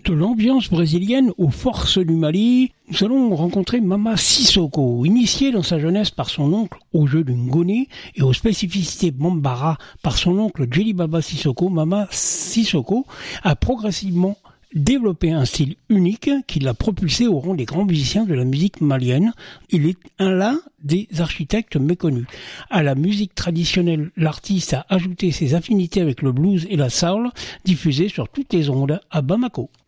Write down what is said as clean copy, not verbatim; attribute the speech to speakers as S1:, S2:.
S1: De l'ambiance brésilienne aux forces du Mali, nous allons rencontrer Mama Sissoko, initiée dans sa jeunesse par son oncle au jeu du ngoni et aux spécificités bambara par son oncle Jelly Baba Sissoko. Mama Sissoko a progressivement développé un style unique qui l'a propulsé au rang des grands musiciens de la musique malienne. Il est l'un des architectes méconnus. À la musique traditionnelle, l'artiste a ajouté ses affinités avec le blues et la soul, diffusés sur toutes les ondes à Bamako.